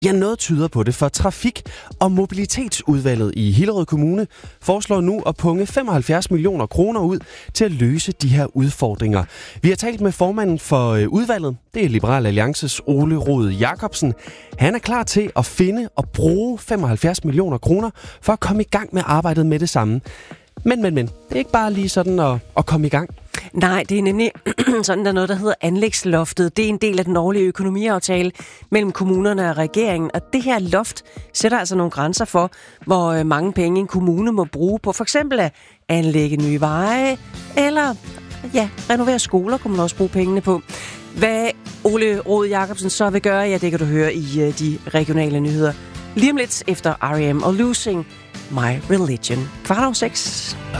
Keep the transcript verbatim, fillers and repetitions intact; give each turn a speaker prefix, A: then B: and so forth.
A: Ja, noget tyder på det, for Trafik- og Mobilitetsudvalget i Hillerød Kommune foreslår nu at punge femoghalvfjerds millioner kroner ud til at løse de her udfordringer. Vi har talt med formanden for udvalget, det er Liberal Alliances Ole Rod Jacobsen. Han er klar til at finde og bruge femoghalvfjerds millioner kroner for at komme i gang med arbejdet med det samme. Men, men, men, det er ikke bare lige sådan at, at komme i gang.
B: Nej, det er nemlig sådan, der er noget, der hedder anlægsloftet. Det er en del af den årlige økonomiaftale mellem kommunerne og regeringen. Og det her loft sætter altså nogle grænser for, hvor mange penge en kommune må bruge på for eksempel at anlægge nye veje, eller ja, renovere skoler kunne man også bruge pengene på. Hvad Ole Rod Jacobsen så vil gøre, ja, det kan du høre i de regionale nyheder. Lige om lidt efter R E M og Losing My Religion. Kvart over seks.